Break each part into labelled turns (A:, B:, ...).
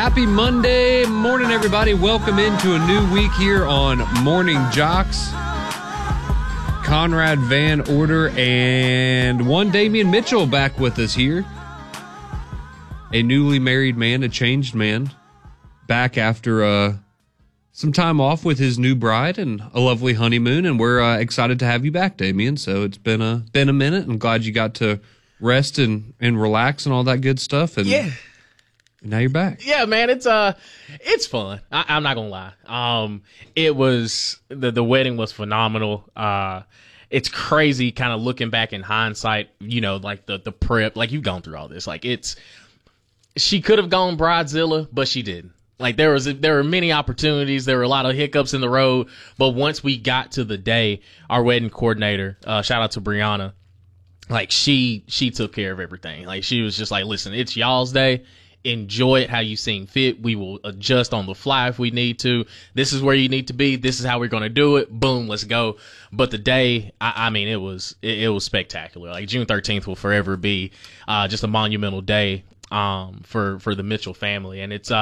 A: Happy Monday morning, everybody. Welcome into a new week here on Morning Jocks. Conrad Van Order and one Damian Mitchell back with us here. A newly married man, a changed man, back after some time off with his new bride and a lovely honeymoon, and we're excited to have you back, Damian. So it's been a minute. I'm glad you got to rest and relax and all that good stuff. And
B: yeah.
A: Now you're back.
B: Yeah, man, it's fun. I'm not gonna lie. It was the wedding was phenomenal. It's crazy kind of looking back in hindsight, you know, like the prep, like you've gone through all this. Like she could have gone Bridezilla, but she didn't. Like there were many opportunities. There were a lot of hiccups in the road, but once we got to the day, our wedding coordinator, shout out to Brianna, like she took care of everything. Like she was just like, listen, it's y'all's day. Enjoy it how you seem fit. We will adjust on the fly if we need to. This is where you need to be. This is how we're going to do it. Boom, let's go. But the day, I mean, it was spectacular. Like June 13th will forever be just a monumental day for the Mitchell family, and it's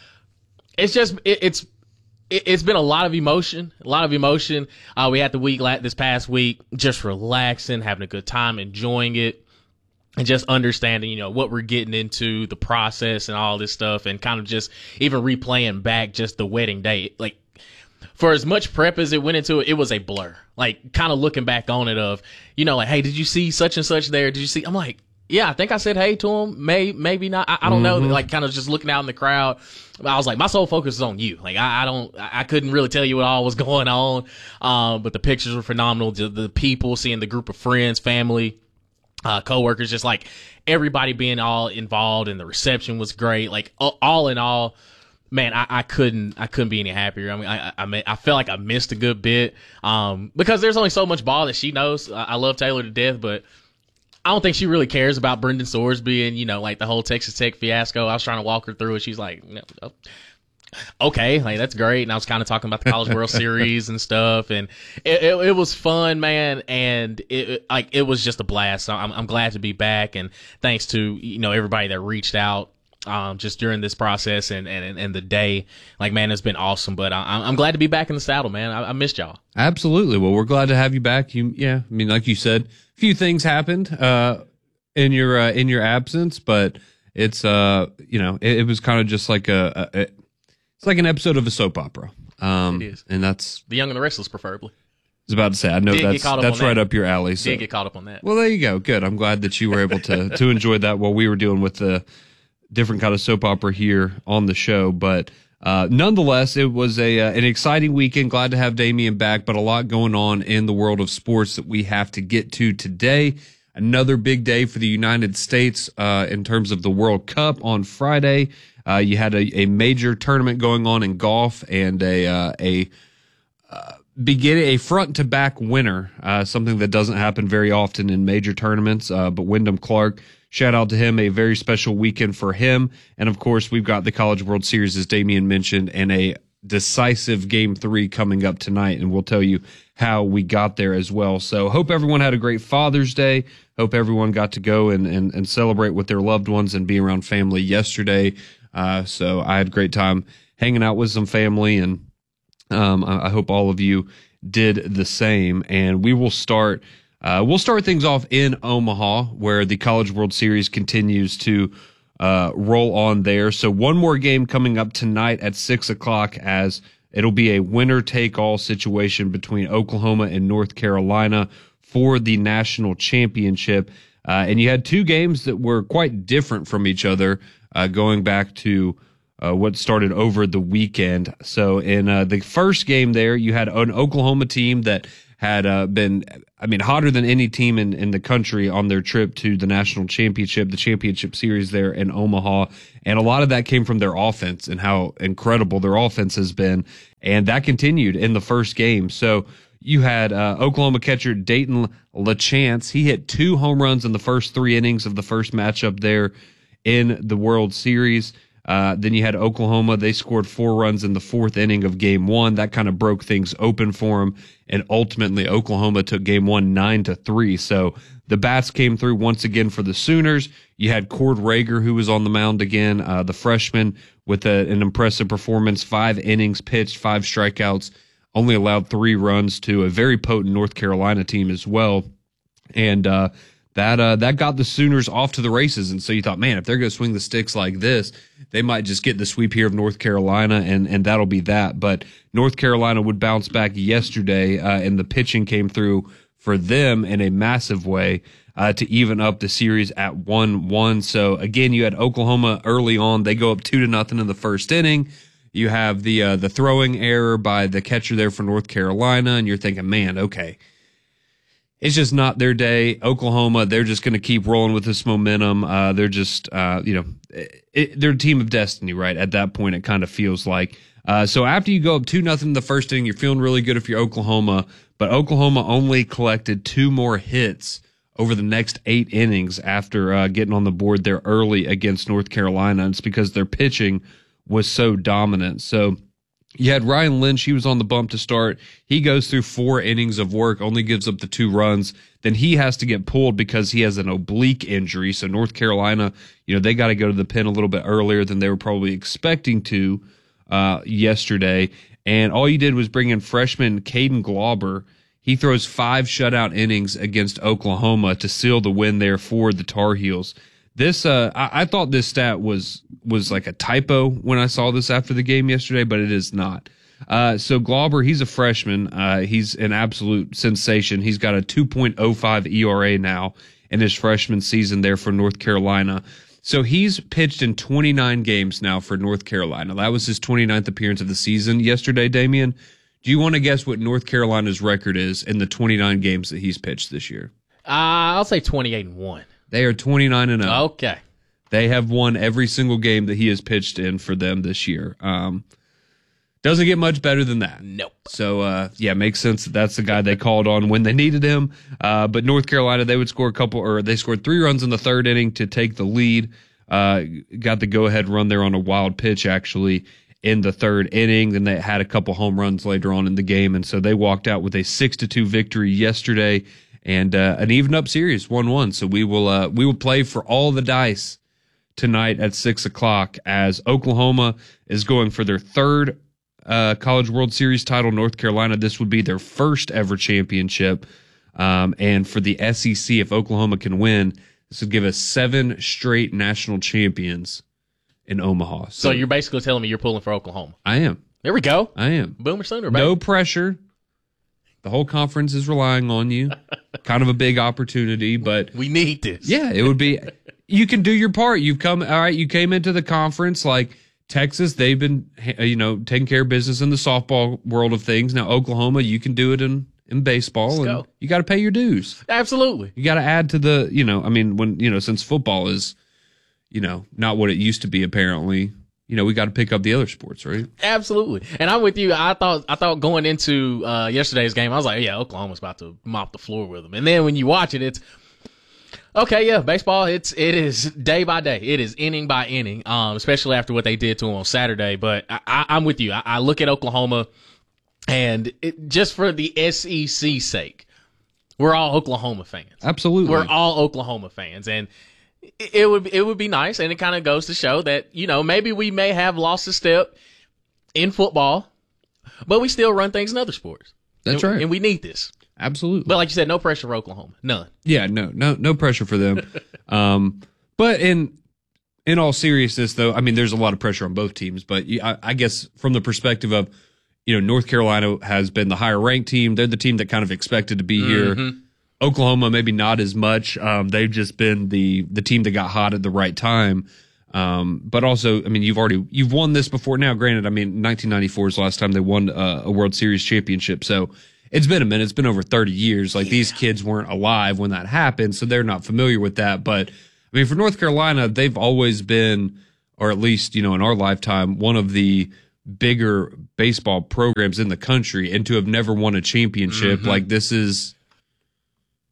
B: been a lot of emotion. We had the week this past week just relaxing, having a good time, enjoying it. And just understanding, you know, what we're getting into, the process and all this stuff, and kind of just even replaying back just the wedding day. Like, for as much prep as it went into it, it was a blur. Like, kind of looking back on it of, you know, like, hey, did you see such and such there? Did you see? I'm like, yeah, I think I said hey to him. Maybe not. I don't know. Like, kind of just looking out in the crowd. I was like, my sole focus is on you. Like, I couldn't really tell you what all was going on. But the pictures were phenomenal. The people, seeing the group of friends, family, coworkers, just like everybody being all involved, and the reception was great. Like all in all, man, I couldn't be any happier. I mean, I felt like I missed a good bit, because there's only so much ball that she knows. I love Taylor to death, but I don't think she really cares about Brendan Sorsby and, you know, like the whole Texas Tech fiasco. I was trying to walk her through it. She's like, no, okay, like that's great. And I was kind of talking about the College World Series and stuff, and it was fun, man. And it was just a blast. So I'm glad to be back, and thanks to, you know, everybody that reached out just during this process and the day. Like, man, it's been awesome. But I'm glad to be back in the saddle, man. I missed y'all.
A: Absolutely. Well, we're glad to have you back. I mean, like you said, a few things happened in your absence, but it's you know, it was kind of just like it's like an episode of a soap opera.
B: It is.
A: And that's
B: The Young and the Restless, preferably.
A: I was about to say, I know that's right up your alley. So.
B: Did get caught up on that.
A: Well, there you go. Good. I'm glad that you were able to enjoy that while we were dealing with the different kind of soap opera here on the show. But nonetheless, it was an exciting weekend. Glad to have Damian back, but a lot going on in the world of sports that we have to get to today. Another big day for the United States in terms of the World Cup on Friday. You had a major tournament going on in golf, and a front to back winner, something that doesn't happen very often in major tournaments. But Wyndham Clark, shout out to him, a very special weekend for him. And of course, we've got the College World Series, as Damian mentioned, and a decisive Game 3 coming up tonight, and we'll tell you how we got there as well. So hope everyone had a great Father's Day. Hope everyone got to go and celebrate with their loved ones and be around family yesterday. So I had a great time hanging out with some family, and I hope all of you did the same. And we will start things off in Omaha, where the College World Series continues to roll on there. So one more game coming up tonight at 6:00, as it'll be a winner-take-all situation between Oklahoma and North Carolina for the national championship. And you had two games that were quite different from each other, going back to what started over the weekend. So in the first game there, you had an Oklahoma team that had been, hotter than any team in the country on their trip to the national championship, the championship series there in Omaha. And a lot of that came from their offense and how incredible their offense has been. And that continued in the first game. So you had Oklahoma catcher Dayton LaChance. He hit 2 home runs in the first 3 innings of the first matchup there in the World Series. Then you had Oklahoma. They scored 4 runs in the 4th inning of game 1. That kind of broke things open for them. And ultimately, Oklahoma took game 1 9-3. So the bats came through once again for the Sooners. You had Cord Rager, who was on the mound again, the freshman, with an impressive performance. 5 innings pitched, 5 strikeouts, only allowed 3 runs to a very potent North Carolina team as well. And that got the Sooners off to the races. And so you thought, man, if they're going to swing the sticks like this, they might just get the sweep here of North Carolina, and that'll be that. But North Carolina would bounce back yesterday, and the pitching came through for them in a massive way to even up the series at 1-1. So again, you had Oklahoma early on. They go up 2-0 in the first inning. You have the throwing error by the catcher there for North Carolina, and you're thinking, man, okay, it's just not their day. Oklahoma, they're just going to keep rolling with this momentum. They're just, they're a team of destiny, right? At that point, it kind of feels like. So after you go up 2-0 in the first inning, you're feeling really good if you're Oklahoma. But Oklahoma only collected 2 more hits over the next 8 innings after getting on the board there early against North Carolina. And it's because their pitching was so dominant. So you had Ryan Lynch. He was on the bump to start. He goes through 4 innings of work, only gives up the 2 runs. Then he has to get pulled because he has an oblique injury. So North Carolina, they got to go to the pen a little bit earlier than they were probably expecting to yesterday. And all you did was bring in freshman Caden Glauber. He throws 5 shutout innings against Oklahoma to seal the win there for the Tar Heels. This, I thought this stat was like a typo when I saw this after the game yesterday, but it is not. So Glauber, he's a freshman. He's an absolute sensation. He's got a 2.05 ERA now in his freshman season there for North Carolina. So he's pitched in 29 games now for North Carolina. That was his 29th appearance of the season yesterday, Damian. Do you want to guess what North Carolina's record is in the 29 games that he's pitched this year?
B: I'll say 28-1.
A: They are 29-0.
B: Okay.
A: They have won every single game that he has pitched in for them this year. Doesn't get much better than that.
B: Nope.
A: So, makes sense that that's the guy they called on when they needed him. But North Carolina, they scored 3 runs in the 3rd inning to take the lead. Got the go-ahead run there on a wild pitch, actually, in the 3rd inning. Then they had a couple home runs later on in the game. And so they walked out with a 6-2 victory yesterday. And an even up series, 1-1. So we will play for all the dice tonight at 6:00 as Oklahoma is going for their 3rd College World Series title. North Carolina, this would be their 1st ever championship. And for the SEC, if Oklahoma can win, this would give us 7 straight national champions in Omaha.
B: So you're basically telling me you're pulling for Oklahoma.
A: I am.
B: There we go.
A: I am.
B: Boomer Sooner, baby.
A: No pressure. The whole conference is relying on you. Kind of a big opportunity, but
B: we need this.
A: Yeah, it would be. You can do your part. You came into the conference like Texas. They've been, taking care of business in the softball world of things. Now Oklahoma, you can do it in baseball, and you got to pay your dues.
B: Absolutely.
A: You got to add to the, since football is, not what it used to be apparently. We got to pick up the other sports, right?
B: Absolutely. And I'm with you. I thought going into yesterday's game, I was like, yeah, Oklahoma's about to mop the floor with them. And then when you watch it, it's okay. Yeah, baseball. It is day by day. It is inning by inning. Especially after what they did to them on Saturday. But I'm with you. I look at Oklahoma, and just for the SEC's sake, we're all Oklahoma fans.
A: Absolutely,
B: we're all Oklahoma fans, and it would be nice, and it kind of goes to show that, maybe we may have lost a step in football, but we still run things in other sports.
A: That's right.
B: And we need this.
A: Absolutely.
B: But like you said, no pressure for Oklahoma. None.
A: Yeah, no pressure for them. But in all seriousness, though, I mean, there's a lot of pressure on both teams, but I guess from the perspective of, North Carolina has been the higher ranked team. They're the team that kind of expected to be here. Oklahoma, maybe not as much. They've just been the team that got hot at the right time. But also, I mean, you've won this before. Now, granted, I mean, 1994 is the last time they won a World Series championship. So it's been a minute. It's been over 30 years. Like, these kids weren't alive when that happened, so they're not familiar with that. But I mean, for North Carolina, they've always been, or at least, in our lifetime, one of the bigger baseball programs in the country, and to have never won a championship, like, this is,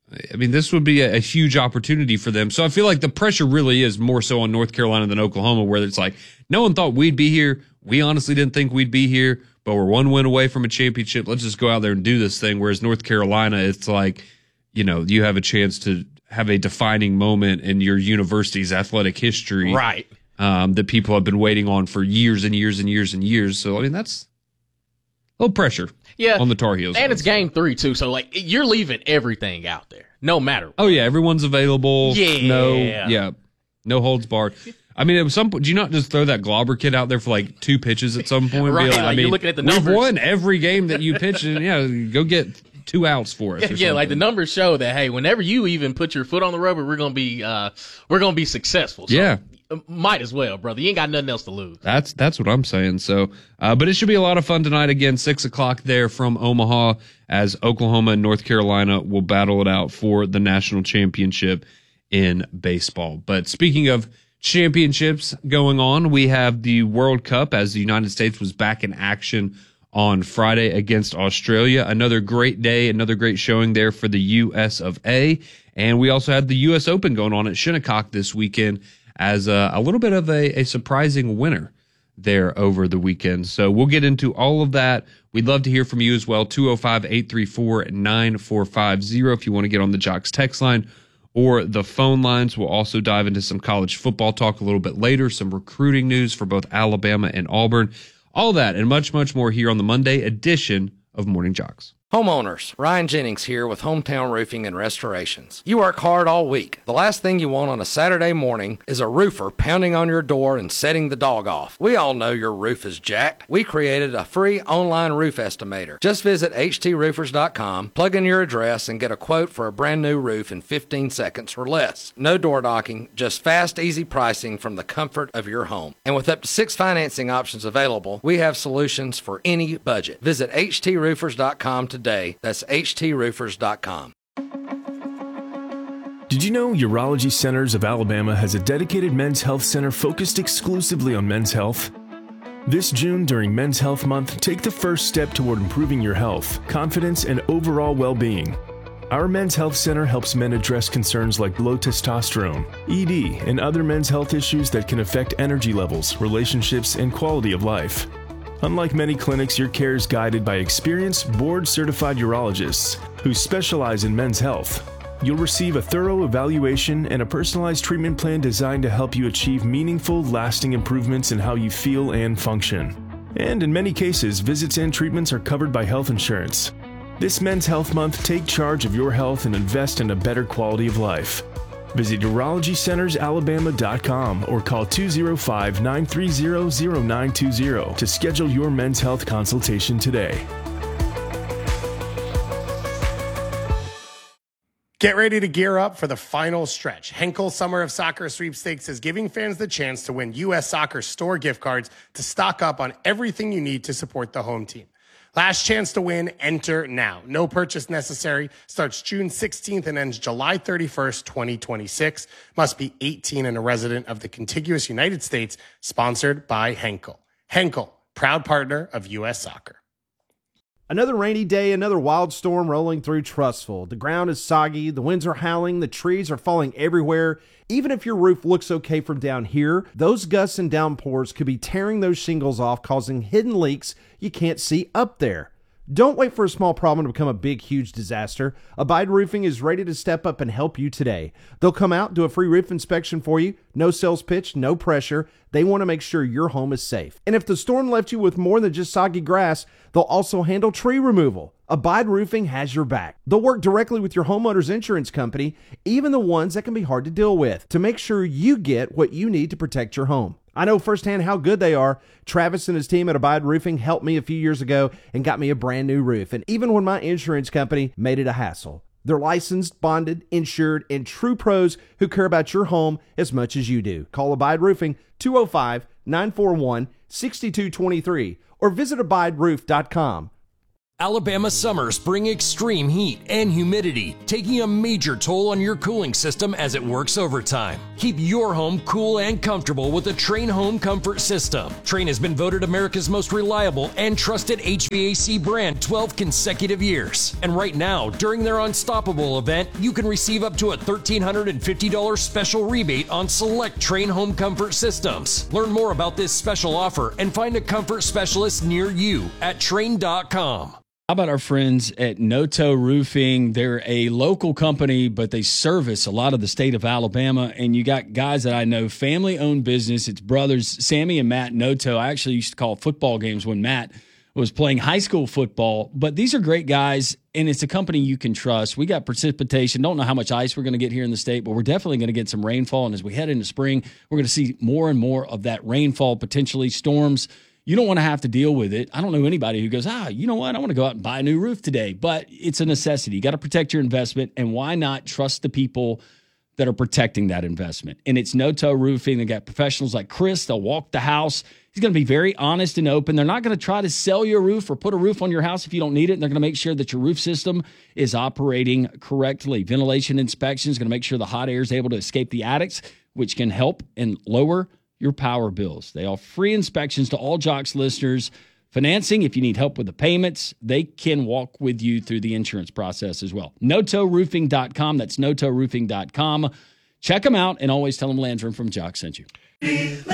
A: I mean, this would be a huge opportunity for them. So I feel like the pressure really is more so on North Carolina than Oklahoma, where it's like, no one thought we'd be here. We honestly didn't think we'd be here, but we're one win away from a championship. Let's just go out there and do this thing. Whereas North Carolina, it's like, you know, you have a chance to have a defining moment in your university's athletic history.
B: Right.
A: That people have been waiting on for years and years and years and years. So, I mean, that's a little pressure on the Tar Heels.
B: And it's game 3, too. So, like, you're leaving everything out there, no matter what.
A: Oh, yeah. Everyone's available.
B: Yeah.
A: No holds barred. I mean, at some point, do you not just throw that Glauber kid out there for like 2 pitches at some point?
B: Right.
A: Like, I mean,
B: you're looking at the numbers.
A: We've won every game that you pitched, and go get 2 outs for us.
B: Yeah, like the numbers show that, hey, whenever you even put your foot on the rubber, we're gonna be successful. So,
A: yeah,
B: might as well, brother. You ain't got nothing else to lose.
A: That's what I'm saying. So, but it should be a lot of fun tonight. Again, 6:00 there from Omaha, as Oklahoma and North Carolina will battle it out for the national championship in baseball. But speaking of championships going on, we have the World Cup, as the United States was back in action on Friday against Australia. Another great day, another great showing there for the US of A. And we also had the US Open going on at Shinnecock this weekend as a little bit of a surprising winner there over the weekend. So we'll get into all of that. We'd love to hear from you as well. 205-834-9450 if you want to get on the Jocks text line or the phone lines. We'll also dive into some college football talk a little bit later, some recruiting news for both Alabama and Auburn. All that and much, much more here on the Monday edition of Morning Jocks.
C: Homeowners, Ryan Jennings here with Hometown Roofing and Restorations. You work hard all week. The last thing you want on a Saturday morning is a roofer pounding on your door and setting the dog off. We all know your roof is jacked. We created a free online roof estimator. Just visit hdroofers.com, plug in your address, and get a quote for a brand new roof in 15 seconds or less. No door knocking, just fast, easy pricing from the comfort of your home. And with up to 6 financing options available, we have solutions for any budget. Visit hdroofers.com today. That's hdroofers.com.
D: Did you know Urology Centers of Alabama has a dedicated men's health center focused exclusively on men's health? This June, during Men's Health Month, take the first step toward improving your health, confidence, and overall well-being. Our Men's Health Center helps men address concerns like low testosterone, ED, and other men's health issues that can affect energy levels, relationships, and quality of life. Unlike many clinics, your care is guided by experienced, board-certified urologists who specialize in men's health. You'll receive a thorough evaluation and a personalized treatment plan designed to help you achieve meaningful, lasting improvements in how you feel and function. And in many cases, visits and treatments are covered by health insurance. This Men's Health Month, take charge of your health and invest in a better quality of life. Visit UrologyCentersAlabama.com or call 205-930-0920 to schedule your men's health consultation today.
E: Get ready to gear up for the final stretch. Henkel Summer of Soccer Sweepstakes is giving fans the chance to win U.S. Soccer store gift cards to stock up on everything you need to support the home team. Last chance to win, enter now. No purchase necessary. Starts June 16th and ends July 31st, 2026. Must be 18 and a resident of the contiguous United States. Sponsored by Henkel. Henkel, proud partner of U.S. Soccer.
F: Another rainy day, another wild storm rolling through Trussville. The ground is soggy, the winds are howling, the trees are falling everywhere. Even if your roof looks okay from down here, those gusts and downpours could be tearing those shingles off, causing hidden leaks you can't see up there. Don't wait for a small problem to become a big, huge disaster. Abide Roofing is ready to step up and help you today. They'll come out, do a free roof inspection for you. No sales pitch, no pressure. They want to make sure your home is safe. And if the storm left you with more than just soggy grass, they'll also handle tree removal. Abide Roofing has your back. They'll work directly with your homeowner's insurance company, even the ones that can be hard to deal with, to make sure you get what you need to protect your home. I know firsthand how good they are. Travis and his team at Abide Roofing helped me a few years ago and got me a brand new roof. And even when my insurance company made it a hassle, they're licensed, bonded, insured, and true pros who care about your home as much as you do. Call Abide Roofing 205-941-6223 or visit abideroof.com.
G: Alabama summers bring extreme heat and humidity, taking a major toll on your cooling system as it works overtime. Keep your home cool and comfortable with the Trane Home Comfort System. Trane has been voted America's most reliable and trusted HVAC brand 12 consecutive years. And right now, during their Unstoppable event, you can receive up to a $1,350 special rebate on select Trane Home Comfort systems. Learn more about this special offer and find a comfort specialist near you at Trane.com.
H: How about our friends at Noto Roofing? They're a local company, but they service a lot of the state of Alabama. And you got guys that I know, family-owned business. It's brothers, Sammy and Matt Noto. I actually used to call football games when Matt was playing high school football. But these are great guys, and it's a company you can trust. We got precipitation. Don't know how much ice we're going to get here in the state, but we're definitely going to get some rainfall. And as we head into spring, we're going to see more and more of that rainfall, potentially storms. You don't want to have to deal with it. I don't know anybody who goes, you know what? I want to go out and buy a new roof today. But it's a necessity. You got to protect your investment. And why not trust the people that are protecting that investment? And it's Noto Roofing. They got professionals like Chris. They'll walk the house. He's going to be very honest and open. They're not going to try to sell you a roof or put a roof on your house if you don't need it. And they're going to make sure that your roof system is operating correctly. Ventilation inspection is going to make sure the hot air is able to escape the attics, which can help and lower your power bills. They offer free inspections to all Jocks listeners. Financing, if you need help with the payments, they can walk with you through the insurance process as well. NotoRoofing.com. That's NotoRoofing.com. Check them out and always tell them Landrum from Jocks sent you.